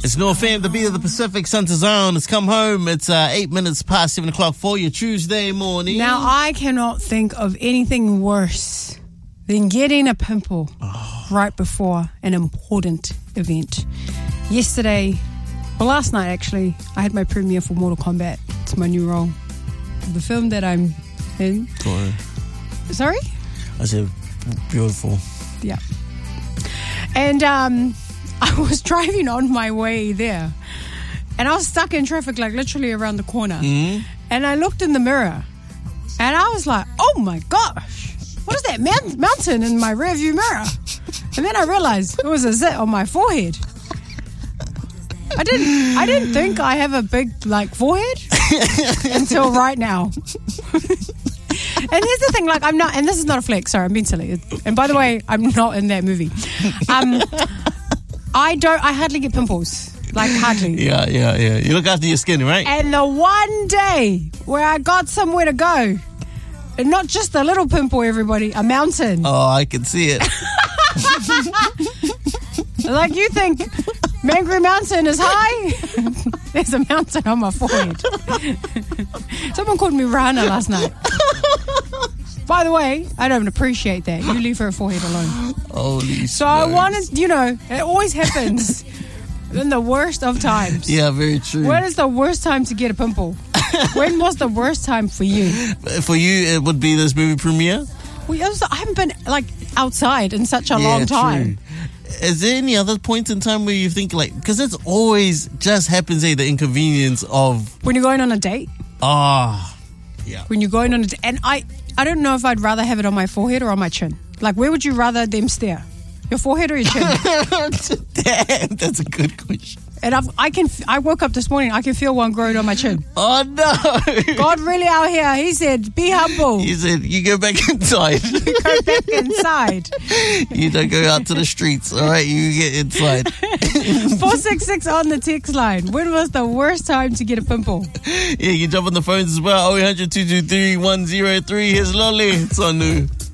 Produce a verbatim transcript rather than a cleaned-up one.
It's Noah Fam, the beat of the Pacific. Santa Zone has come home. It's uh, eight minutes past seven o'clock for your Tuesday morning. Now, I cannot think of anything worse than getting a pimple oh. right before an important event. Yesterday, well, last night actually, I had my premiere for Mortal Kombat. It's my new role. The film that I'm in. Sorry. Sorry? I said beautiful. Yeah. And um, I was driving on my way there. And I was stuck in traffic, like literally around the corner. Mm-hmm. And I looked in the mirror. And I was like, oh my gosh. What is that man- mountain in my rearview mirror? And then I realized it was a zit on my forehead. I didn't I didn't think I have a big, like, forehead until right now. And here's the thing, like, I'm not, and this is not a flex, sorry, I'm being silly. And by the way, I'm not in that movie. Um, I don't, I hardly get pimples. Like, hardly. Yeah, yeah, yeah. You look after your skin, right? And the one day where I got somewhere to go, and not just a little pimple, everybody, a mountain. Oh, I can see it. Like, you think Mangere Mountain is high? There's a mountain on my forehead. Someone called me Rihanna last night. By the way, I don't appreciate that. You leave her forehead alone. Holy So I wanted, you know, it always happens in the worst of times. Yeah, very true. When is the worst time to get a pimple? When was the worst time for you? For you, it would be this movie premiere? Well, I, was, I haven't been, like, outside in such a yeah, long time. True. Is there any other point in time where you think, like, because it's always just happens, eh, the inconvenience of when you're going on a date. Ah, oh, yeah. When you're going on a date, and I, I don't know if I'd rather have it on my forehead or on my chin. Like, where would you rather them stare? Your forehead or your chin? Damn, that's a good question. And I've, I can, I woke up this morning, I can feel one growing on my chin. Oh no! God really out here. He said, "Be humble." He said, "You go back inside." You go back inside. You don't go out to the streets. All right, you get inside. Four six six on the text line. When was the worst time to get a pimple? Yeah, you can jump on the phones as well. Oh, eight hundred, two two three, one zero three. Here's Lolly. It's on new.